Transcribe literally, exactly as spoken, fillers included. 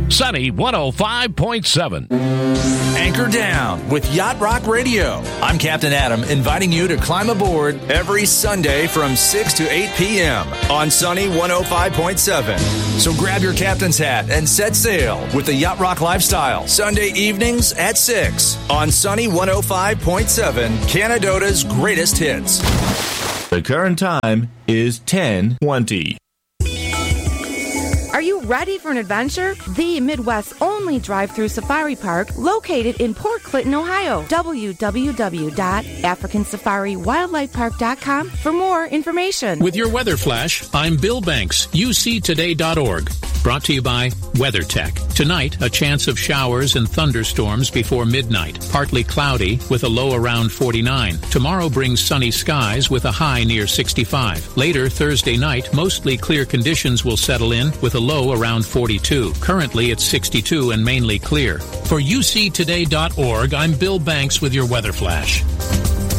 Sunny one oh five point seven. Anchor down with Yacht Rock Radio. I'm Captain Adam, inviting you to climb aboard every Sunday from six to eight p.m. on Sunny one oh five point seven. So grab your captain's hat and set sail with the Yacht Rock Lifestyle. Sunday evenings at six on Sunny one oh five point seven, Canadota's greatest hits. The current time is ten twenty. Are you ready for an adventure? The Midwest's only drive-through safari park located in Port Clinton, Ohio. w w w dot african safari wildlife park dot com for more information. With your weather flash, I'm Bill Banks, U C today dot org. Brought to you by WeatherTech. Tonight, a chance of showers and thunderstorms before midnight. Partly cloudy with a low around forty-nine. Tomorrow brings sunny skies with a high near sixty-five. Later, Thursday night, mostly clear conditions will settle in with a low around forty-two. Currently, it's sixty-two and mainly clear. For U C today dot org, I'm Bill Banks with your weather flash.